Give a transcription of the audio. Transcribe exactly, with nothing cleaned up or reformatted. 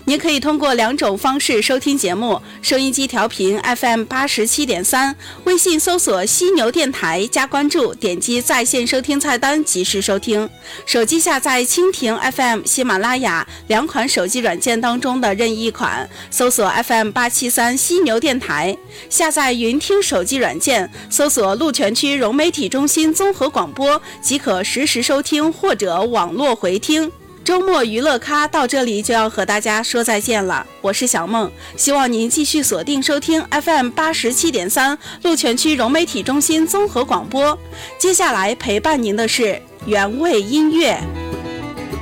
您可以通过两种方式收听节目：收音机调频 F M 八十七点三，微信搜索犀牛电台加关注，点击在线收听菜单及时收听。手机下载蜻蜓 F M、喜马拉雅两款手机软件当中的任意一款，搜索 F M 八七三犀牛电台。下载云听手机软件，搜索鹿泉区融媒体中心综合广播，即可实时收听或者网络回听。周末娱乐咖到这里就要和大家说再见了，我是小梦，希望您继续锁定收听 F M 八十七点三 鹿泉区融媒体中心综合广播。接下来陪伴您的是原味音乐。